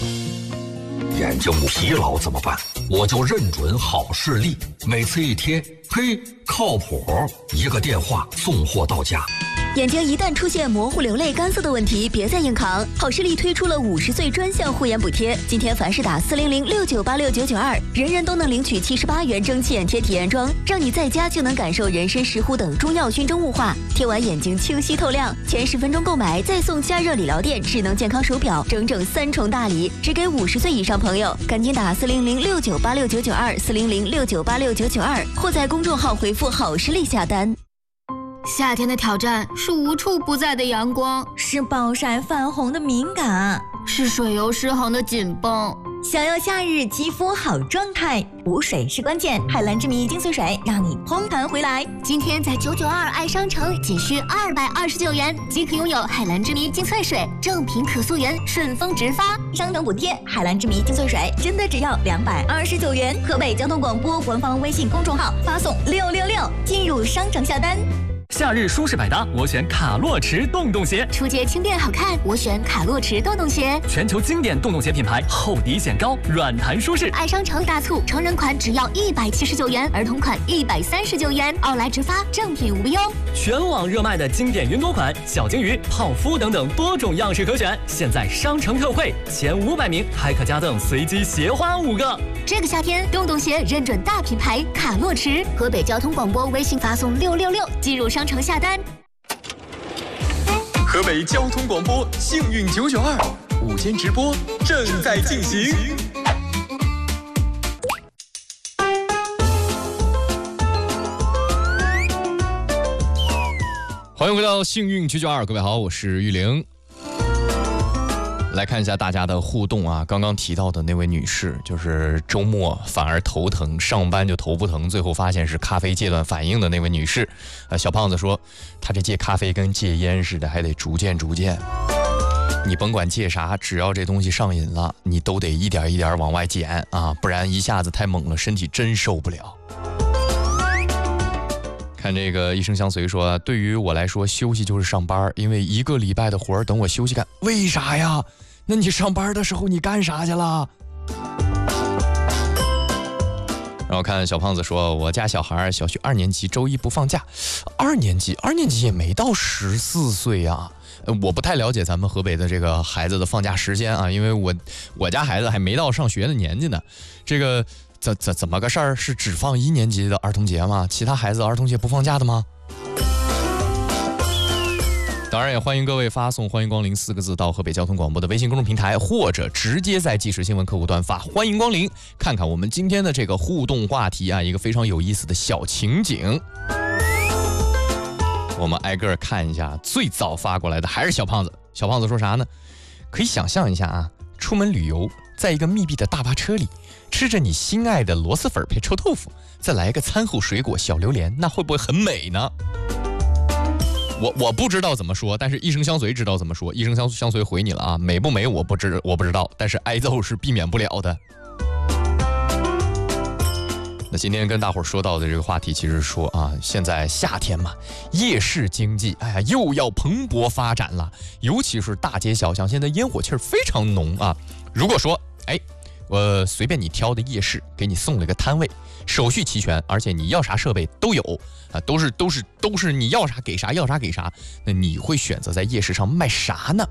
眼睛疲劳怎么办？我就认准好视力，每次一贴，嘿，靠谱，一个电话送货到家。 眼睛一旦出现模糊、流泪、干涩的问题，别再硬扛。好视力推出了50岁专项护眼补贴，今天凡是打40069869992，人人都能领取78元蒸汽眼贴体验装，让你在家就能感受人参、石斛等中药熏蒸雾化，贴完眼睛清晰透亮。前10分钟购买再送加热理疗垫、智能健康手表，整整3重大礼，只给50岁以上朋友。赶紧打400698699240069869992，或在公众号回复好视力下单。 夏天的挑战是无处不在的阳光， 是暴晒泛红的敏感， 是水油失衡的紧绷。 想要夏日肌肤好状态，补水是关键。海蓝之谜精粹水让你嘭弹回来。 今天在992爱商城仅需229元即可拥有海蓝之谜精粹水，正品可溯源，顺丰直发， 商城补贴。海蓝之谜精粹水真的只要229元。河北交通广播官方微信公众号发送666进入商城下单。 夏日舒适百搭，我选卡洛驰洞洞鞋。 出街轻便好看，我选卡洛驰洞洞鞋。 全球经典洞洞鞋品牌，厚底显高，软弹舒适。 爱商城大促，成人款只要179元，儿童款139元，奥莱直发，正品无忧。 全网热卖的经典云朵款，小金鱼、泡芙等等多种样式可选。现在商城特惠，前500名还可加赠随机鞋花5个。 这个夏天，洞洞鞋认准大品牌卡洛驰。河北交通广播微信发送666进入商城下单。 河北交通广播幸运992午间直播正在进行。 欢迎回到幸运992，各位好，我是玉玲。来看一下大家的互动啊，刚刚提到的那位女士，就是周末反而头疼，上班就头不疼，最后发现是咖啡戒断反应的那位女士。小胖子说，她这戒咖啡跟戒烟似的，还得逐渐。你甭管戒啥，只要这东西上瘾了，你都得一点一点往外减啊，不然一下子太猛了，身体真受不了。看这个一生相随说，对于我来说休息就是上班，因为1个礼拜的活等我休息干。为啥呀？那你上班的时候你干啥去了？然后看小胖子说，我家小孩小学2年级，周一不放假。2年级也没到14岁啊。我不太了解咱们河北的这个孩子的放假时间啊，因为我家孩子还没到上学的年纪呢。这个怎么个事儿？是只放1年级的儿童节吗？其他孩子儿童节不放假的吗？当然也欢迎各位发送欢迎光临4个字到河北交通广播的微信公众平台，或者直接在即时新闻客户端发欢迎光临，看看我们今天的这个互动话题啊，一个非常有意思的小情景。我们挨个看一下，最早发过来的还是小胖子。小胖子说啥呢？可以想象一下啊，出门旅游，在一个密闭的大巴车里，吃着你心爱的螺蛳粉配臭豆腐，再来一个餐后水果小榴莲，那会不会很美呢？我不知道怎么说，但是一生相随知道怎么说。一生相随回你了啊，美不美我不知道，但是挨揍是避免不了的。那今天跟大伙儿说到的这个话题，其实说啊，现在夏天嘛，夜市经济又要蓬勃发展了，尤其是大街小巷，现在烟火气儿非常浓啊。如果说我随便你挑的夜市给你送了一个摊位，手续齐全，而且你要啥设备都有啊，都是你要啥给啥，那你会选择在夜市上卖啥呢？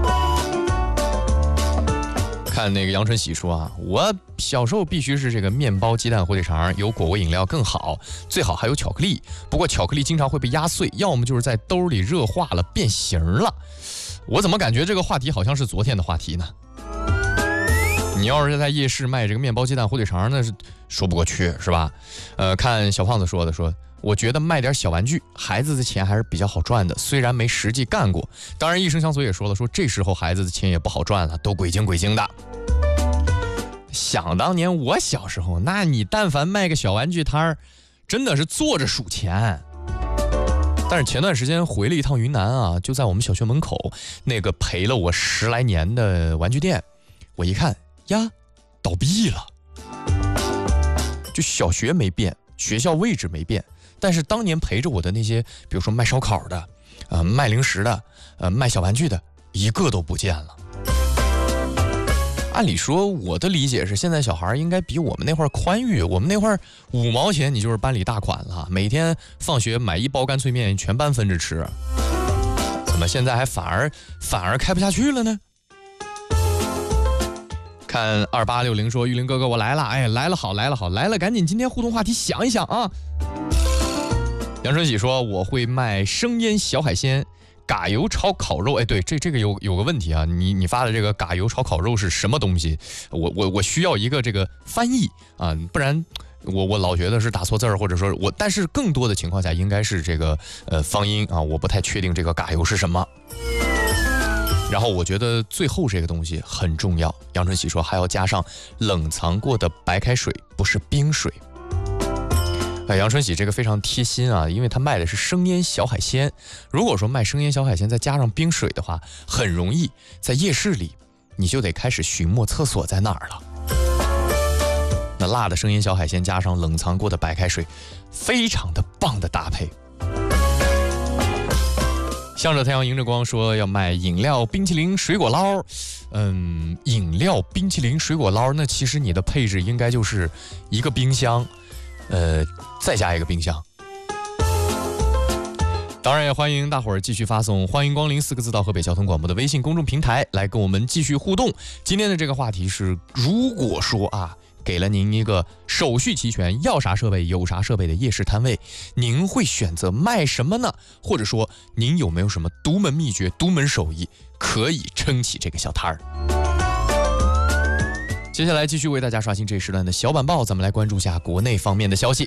看那个杨春喜说啊，我小时候必须是这个面包、鸡蛋、火腿肠，有果味饮料更好，最好还有巧克力。不过巧克力经常会被压碎，要么就是在兜里热化了变形了。我怎么感觉这个话题好像是昨天的话题呢？你要是在夜市卖这个面包、鸡蛋、火腿肠，那是说不过去，是吧？看小胖子说，我觉得卖点小玩具，孩子的钱还是比较好赚的，虽然没实际干过。当然，一生相随也说了，这时候孩子的钱也不好赚了，都鬼精的。想当年我小时候，那你但凡卖个小玩具摊儿，真的是坐着数钱。但是前段时间回了一趟云南啊，就在我们小学门口那个陪了我10来年的玩具店，我一看呀，倒闭了。就小学没变，学校位置没变，但是当年陪着我的那些，比如说卖烧烤的，卖零食的，卖小玩具的，一个都不见了。 按理说我的理解是，现在小孩应该比我们那会儿宽裕，我们那会儿5毛钱你就是班里大款了，每天放学买1包干脆面，全班分着吃。怎么现在还反而开不下去了呢？看2860说，玉林哥哥我来了，哎，来了好，来了，赶紧今天互动话题想一想啊。杨春喜说我会卖生腌小海鲜、嘎油炒烤肉。哎，对，这个有个问题啊，你发的这个嘎油炒烤肉是什么东西？我需要一个这个翻译啊，不然我老觉得是打错字儿，或者说但是更多的情况下应该是这个方音啊，我不太确定这个嘎油是什么。然后我觉得最后这个东西很重要，杨春喜说还要加上冷藏过的白开水，不是冰水。杨春喜这个非常贴心啊，因为他卖的是生腌小海鲜。如果说卖生腌小海鲜再加上冰水的话，很容易在夜市里你就得开始寻摸厕所在哪儿了。那辣的生腌小海鲜加上冷藏过的白开水，非常的棒的搭配。向着太阳迎着光说要卖饮料、冰淇淋、水果捞。饮料、冰淇淋、水果捞，那其实你的配置应该就是一个冰箱，再加一个冰箱。当然也欢迎大伙儿继续发送欢迎光临4个字到河北交通广播的微信公众平台来跟我们继续互动。今天的这个话题是，如果说啊给了您一个手续齐全、要啥设备有啥设备的夜市摊位，您会选择卖什么呢？或者说您有没有什么独门秘诀、独门手艺可以撑起这个小摊儿？接下来继续为大家刷新这一时段的小板报，咱们来关注一下国内方面的消息。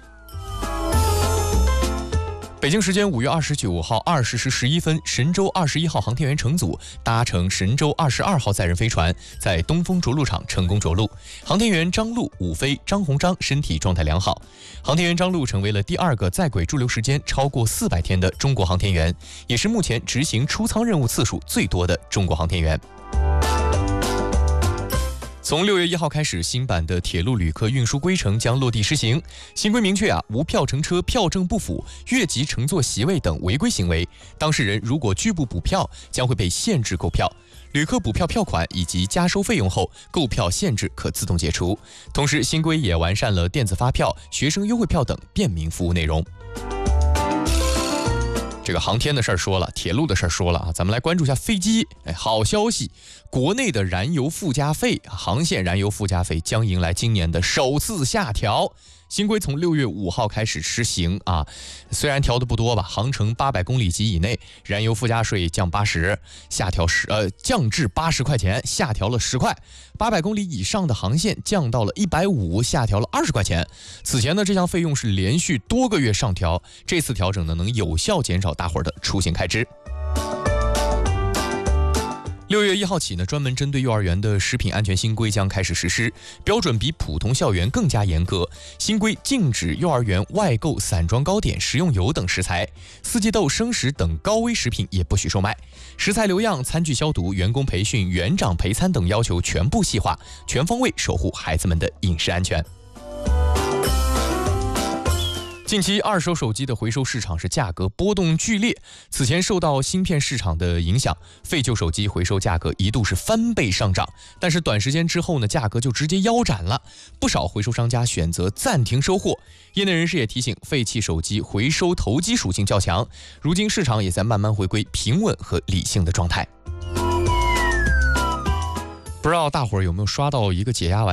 北京时间5月29号20时11分，神舟21号航天员乘组搭乘神舟22号载人飞船在东风着陆场成功着陆。航天员张陆、伍飞、张鸿章身体状态良好。航天员张陆成为了第2个在轨驻留时间超过400天的中国航天员，也是目前执行出舱任务次数最多的中国航天员。从6月1号开始，新版的铁路旅客运输规程将落地施行。新规明确无票乘车、票证不符、越级乘坐席位等违规行为，当事人如果拒不补票，将会被限制购票。旅客补票票款以及加收费用后，购票限制可自动解除。同时，新规也完善了电子发票、学生优惠票等便民服务内容。这个航天的事儿说了，铁路的事儿说了啊，咱们来关注一下飞机。好消息，国内的燃油附加费，航线燃油附加费将迎来今年的首次下调。新规从6月5号开始施行啊，虽然调的不多吧，航程800公里及以内，燃油附加税降80，降至80块钱，下调了10块。800公里以上的航线降到了150，下调了20块钱。此前呢，这项费用是连续多个月上调，这次调整呢，能有效减少大伙儿的出行开支。6月1号起呢，专门针对幼儿园的食品安全新规将开始实施，标准比普通校园更加严格。新规禁止幼儿园外购散装糕点、食用油等食材，四季豆、生食等高危食品也不许售卖。食材留样、餐具消毒、员工培训、园长陪餐等要求全部细化，全方位守护孩子们的饮食安全。近期二手手机的回收市场是价格波动剧烈，此前受到芯片市场的影响，废旧手机回收价格一度是翻倍上涨，但是短时间之后呢，价格就直接腰斩了，不少回收商家选择暂停收货。业内人士也提醒，废弃手机回收投机属性较强，如今市场也在慢慢回归平稳和理性的状态。不知道大伙儿有没有刷到一个解压玩